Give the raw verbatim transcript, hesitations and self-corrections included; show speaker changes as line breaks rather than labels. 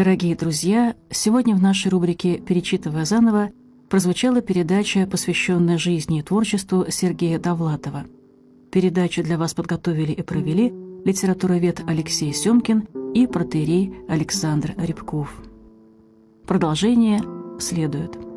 Дорогие друзья, сегодня в нашей рубрике «Перечитывая заново» прозвучала передача, посвященная жизни и творчеству Сергея Довлатова. Передачу для вас подготовили и провели литературовед Алексей Семкин и протоиерей Александр Рябков. Продолжение следует.